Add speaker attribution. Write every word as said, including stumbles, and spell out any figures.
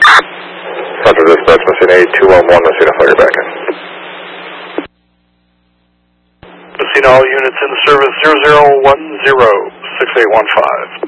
Speaker 1: Central Dispatch, Messina eight two one one, Messina, fire back in.
Speaker 2: Messina, all units in service zero zero one zero, six eight one five.